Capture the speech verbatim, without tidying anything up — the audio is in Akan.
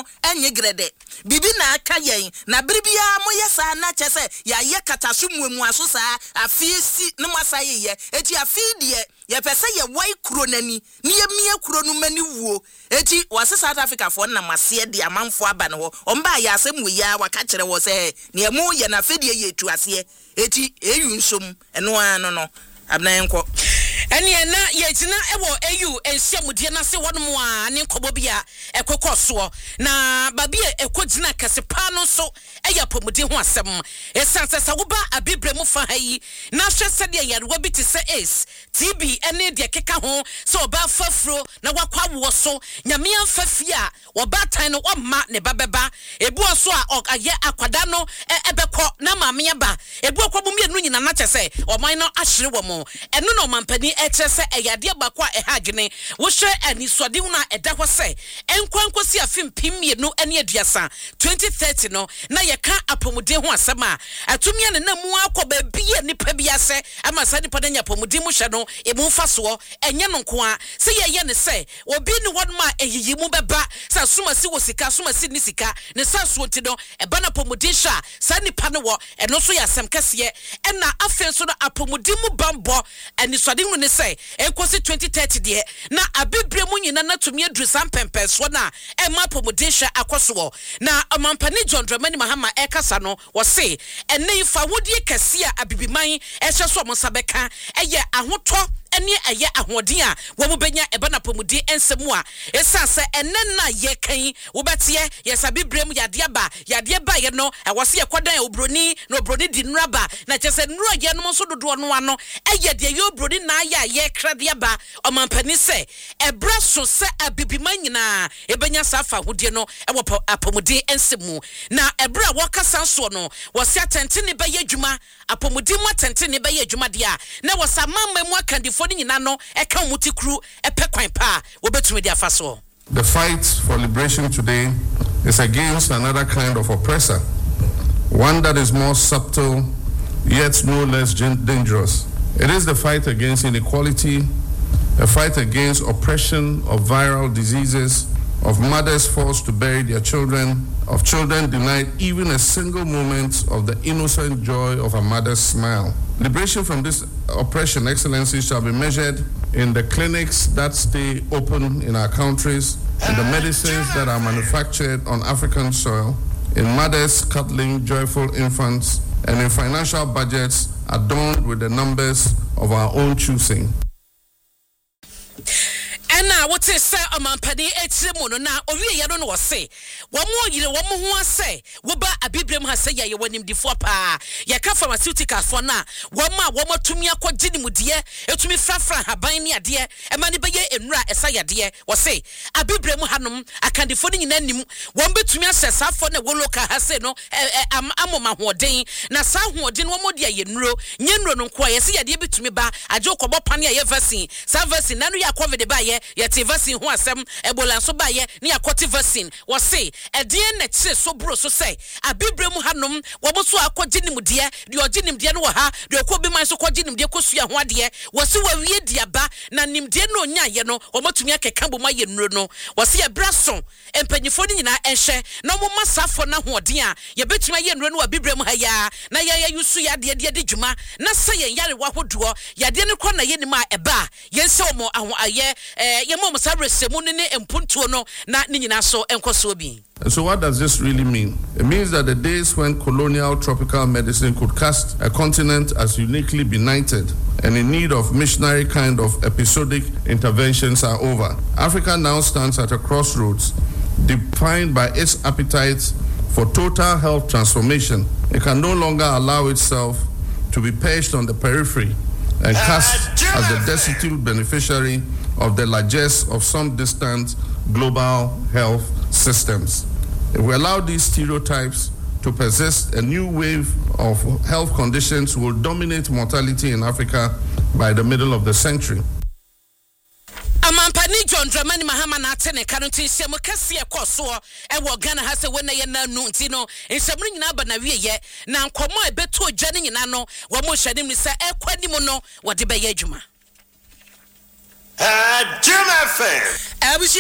enye grede bibi na aka yen na biribia mo yesa na chese ya ye kataso muemu aso saa afiesi ne masaye ye eti afidie ye pese ye wai kuro nani ne ye mie kuro no mani wuo eti wase South Africa fo na mase de amanfo aba ne ho omba ya asem we ya waka kire wo se ne mu ye na fidie ye tu ase eti eyu nsom eno ano no abna enko eni na ye tina ewo eyu ensiamudie na se wonmo a ne nkobobia ekokoso na babie ekogina kasepa no so eya pomudi ho asem esanse sawoba abibremu fa hayi na hwese de yarewa bi te se ace tb ene de keka ho se oba fafro na wakwa wo so nyame amfafia obatan no omma ne babeba ebu so a aye akwada no ebekọ na maame ba ebu akwabumie no nyina na chese oman no ahire wo mo eno no mampani ekyese eyade bakwa ehadwene wo hwe ani sode hu na eda hɔ se enkwankosi afim pimie no ene aduasa twenty thirty no na yeka apomudi ho asema atumia ne namu akɔba bie nipa biase ama sa nipa nya apomudi mu hwe no emu faso enye no nko a se ye ye ne se obi ne wonma eyiyi mu beba sa sumasi wo sika sumasi ni sika ne sa so nti no eba na apomudi hwa sa nipa ne wo eno so ya asem kase ena afen so no apomudi mu bambo ani sode hu ne se enkosi twenty thirty de na abebre mu nyina na tumi adru sampempe so na ema apomudi hwa akoso na amampani John Dramani Mahama ekasa no wo se ene ifa wodie kase a abibiman ehye so mo sabeka eye ahoto ene eye ahoden a wo mo benya eba na pomudi ensemu a esase ene na ye kan wo betie yesabi brem yade aba yade ba ye no e wo se yekodan obroni na obroni di nraba na chese nro ye no so dodo no ano eye de ye obroni na ya ye krade aba omampani se ebra so se abibiman nyina ebenya safa hodie no e wo apomudi ensemu na ebra wo kasa so no wo se atente ne ba ye dwuma apomudi mu atente ne ba ye dwuma de a na wo sa mamma mu akandifo nyina no e ka mutikru e pe kwan pa wo betumi de afa so. The fight for liberation today is against another kind of oppressor, one that is more subtle yet no less dangerous. It is the fight against inequality, a fight against oppression of viral diseases, of mothers forced to bury their children, of children denied even a single moment of the innocent joy of a mother's smile. Liberation from this oppression, Excellency, shall be measured in the clinics that stay open in our countries, in the medicines that are manufactured on African soil, in mothers cuddling joyful infants, and in financial budgets adorned with the numbers of our own choosing. Ena wote se amampani etiremu no na owie ye no no se wo mo yire wo mo ho ase wo ba abibrem ha se ye wanim difo pa ye ka pharmaceutical for na wo ma wo matumi akogye ni mudie etumi frafra haban ni ade e ma ne be ye enura esa yade wo se abibrem hanom akandifo ni nyina nim wo betumi asesa fo na wo loka ha se no amoma hoden na sa hoden wo mo de ye nuro nye nuro no nko ye se yade betumi ba aje okobo pane ye vaccine sa vaccine na no ya covid ba ye yeti vaccine ho asem ebola so ba ye ne yakoti vaccine wo se edien na kire so bro so say abibrem hanom wo bo so akogye nimde de ogye nimde no wo ha de okobi man so kogye nimde kosua ho ade wo se wa wie diaba na nimde no nya ye no wo matumi akeka bo ma ye nuro no wo se ye braso empanyifo ni nyina enhwe na mo masafo na hoden a ye betuma ye nuro no abibrem ha ya na ye ye yusu ya de de de dwuma na se ye yare wa hodo ya de ne kɔ na ye ni ma eba ye se mo aho aye eh ye mo sabre semu ne empuntuo no na ni nyina so enkoso bi. And so what does this really mean? It means that the days when colonial tropical medicine could cast a continent as uniquely benighted and in need of missionary kind of episodic interventions are over. Africa now stands at a crossroads defined by its appetite for total health transformation. It can no longer allow itself to be perched on the periphery and cast as the destitute beneficiary of the largesse of some distant global health systems. If we allow these stereotypes to persist, a new wave of health conditions will dominate mortality in Africa by the middle of the century. Amampani John Dramani Mahama na atene kanunti nsemu kase ekoso e wo Ghana ha se wona ye na nu nti no nsemu nyina ba na wieye na nkomo ebeto odwane nyina no wo mo hwanim ni se ekwani mu no wo de be ye adwuma. Uh, Jim F M.